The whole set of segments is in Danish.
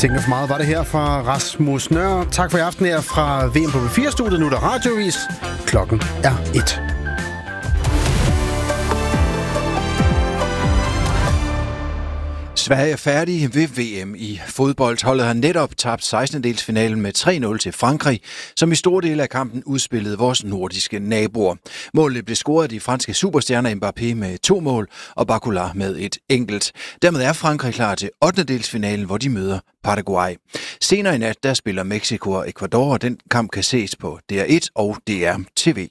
Tænker for meget var det her fra Rasmus Nøhr. Tak for i aften her fra VM på B4-studiet. Nu er der radiovis. Klokken er 1. Sverige er færdige ved VM i fodbold. Holdet har netop tabt 16-delsfinalen med 3-0 til Frankrig, som i store dele af kampen udspillede vores nordiske naboer. Målet blev scoret af de franske superstjerner Mbappé med 2 mål og Barcola med et enkelt. Dermed er Frankrig klar til 8-delsfinalen, hvor de møder Paraguay. Senere i nat, der spiller Mexico og Ecuador, og den kamp kan ses på DR1 og DR TV.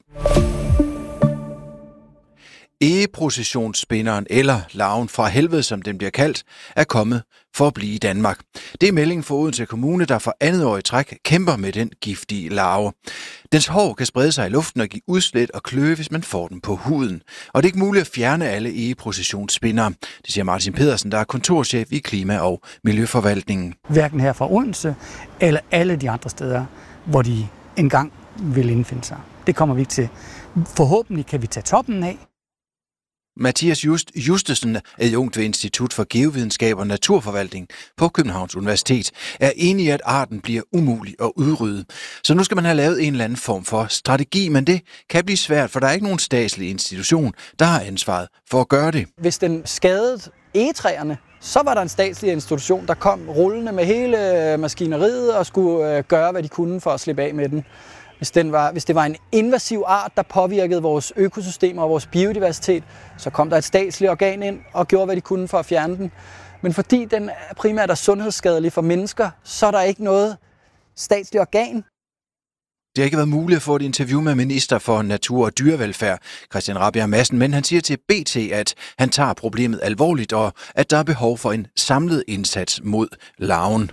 Egeprocessionsspinderen, eller larven fra helvede, som den bliver kaldt, er kommet for at blive i Danmark. Det er meldingen for Odense Kommune, der for andet år i træk kæmper med den giftige larve. Dens hår kan sprede sig i luften og give udslæt og kløe, hvis man får den på huden. Og det er ikke muligt at fjerne alle egeprocessionsspindere. Det siger Martin Pedersen, der er kontorchef i Klima- og Miljøforvaltningen. Hverken her fra Odense eller alle de andre steder, hvor de engang vil indfinde sig. Det kommer vi ikke til. Forhåbentlig kan vi tage toppen af. Mathias Justesen, adjunkt ved Institut for Geovidenskab og Naturforvaltning på Københavns Universitet, er enig i, at arten bliver umulig at udrydde. Så nu skal man have lavet en eller anden form for strategi, men det kan blive svært, for der er ikke nogen statslig institution, der har ansvaret for at gøre det. Hvis den skadede egetræerne, så var der en statslig institution, der kom rullende med hele maskineriet og skulle gøre, hvad de kunne for at slippe af med den. Hvis det var en invasiv art, der påvirkede vores økosystemer og vores biodiversitet, så kom der et statsligt organ ind og gjorde, hvad de kunne for at fjerne den. Men fordi den primært er sundhedsskadelig for mennesker, så er der ikke noget statsligt organ. Det har ikke været muligt at få et interview med minister for natur og dyrevelfærd, Christian Rabjerg Madsen, men han siger til BT, at han tager problemet alvorligt, og at der er behov for en samlet indsats mod larven.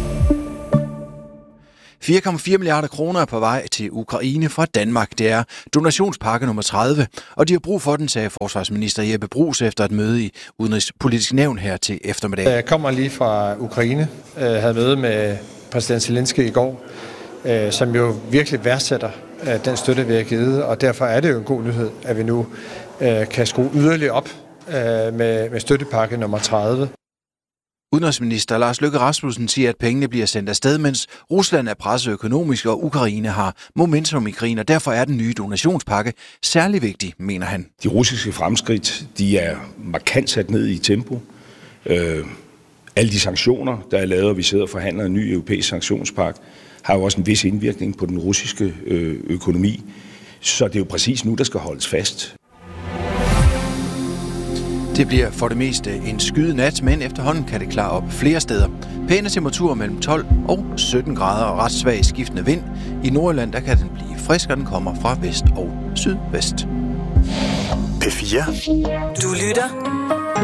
4,4 milliarder kroner er på vej til Ukraine fra Danmark. Det er donationspakke nummer 30, og de har brug for den, sagde forsvarsminister Jeppe Bruus efter et møde i Udenrigspolitisk Nævn her til eftermiddag. Jeg kommer lige fra Ukraine, havde møde med præsident Zelensky i går, som jo virkelig værdsætter den støtte, vi har givet, og derfor er det jo en god nyhed, at vi nu kan skrue yderligere op med støttepakke nummer 30. Udenrigsminister Lars Løkke Rasmussen siger, at pengene bliver sendt afsted, mens Rusland er presset økonomisk, og Ukraine har momentum i krigen, og derfor er den nye donationspakke særlig vigtig, mener han. De russiske fremskridt, de er markant sat ned i tempo. Alle de sanktioner, der er lavet, og vi sidder og forhandler en ny europæisk sanktionspakke, har jo også en vis indvirkning på den russiske økonomi. Så det er jo præcis nu, der skal holdes fast. Det bliver for det meste en skyet nat, men efterhånden kan det klare op flere steder. Pæne temperaturer mellem 12 og 17 grader og ret svag skiftende vind. I Nordjylland der kan den blive frisk, og den kommer fra vest og sydvest. P4. Du lytter